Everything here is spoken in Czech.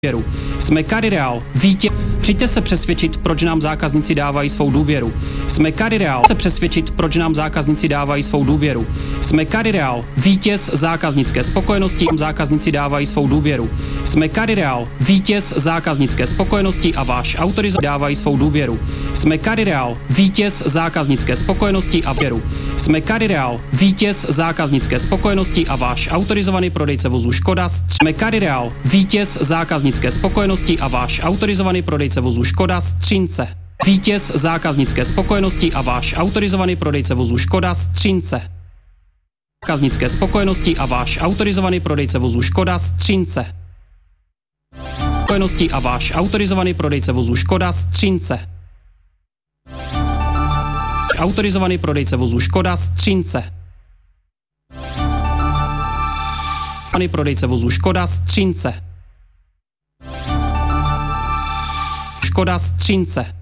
Jsme Carireal, Přijďte se přesvědčit, proč nám zákazníci dávají svou důvěru. Jsme Carireal, se přesvědčit, proč nám zákazníci dávají svou důvěru. Jsme Carireal, vítěz zákaznické spokojenosti, zákazníci dávají svou důvěru. Jsme Carireal, vítěz zákaznické spokojenosti a váš autorizovaný dávají svou důvěru. Jsme Carireal, vítěz zákaznické spokojenosti a věru. Jsme Carireal, vítěz zákaznické spokojenosti a váš autorizovaný prodejce vozu Škoda. Jsme Carireal, vítěz zákaznické spokojenosti a váš autorizovaný prodejce vozu Škoda Střince. Vítěz zákaznické spokojenosti a váš autorizovaný prodejce vozu Škoda Střince. Zákaznické spokojenosti a váš autorizovaný prodejce vozu Škoda Střince. Spokojenosti a váš autorizovaný prodejce vozu Škoda Střince. Autorizovaný prodejce vozu Škoda Střince. Prodejce vozu Škoda Střince. Škoda Střince.